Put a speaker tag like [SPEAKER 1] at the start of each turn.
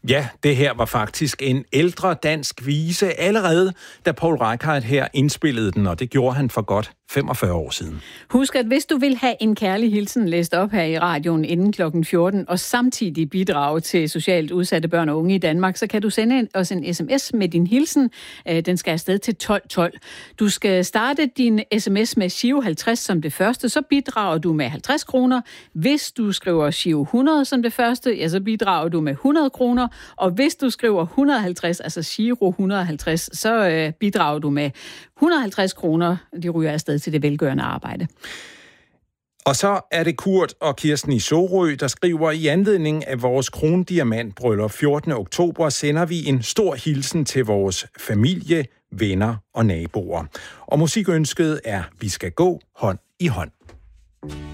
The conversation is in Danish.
[SPEAKER 1] Ja, det her var faktisk en ældre dansk vise allerede, da Poul Reichhardt her indspillede den, og det gjorde han for godt 45 år siden.
[SPEAKER 2] Husk, at hvis du vil have en kærlig hilsen læst op her i radioen inden klokken 14, og samtidig bidrage til socialt udsatte børn og unge i Danmark, så kan du sende os en sms med din hilsen. Den skal afsted til 1212. Du skal starte din sms med Giro 50 som det første, så bidrager du med 50 kroner. Hvis du skriver Giro 100 som det første, ja, så bidrager du med 100 kroner. Og hvis du skriver 150, altså Giro 150, så bidrager du med 150 kroner. De ryger afsted til det velgørende arbejde.
[SPEAKER 1] Og så er det Kurt og Kirsten i Sorø, der skriver, i anledning af vores krondiamantbryllup 14. oktober, sender vi en stor hilsen til vores familie, venner og naboer. Og musikønsket er, vi skal gå hånd i hånd.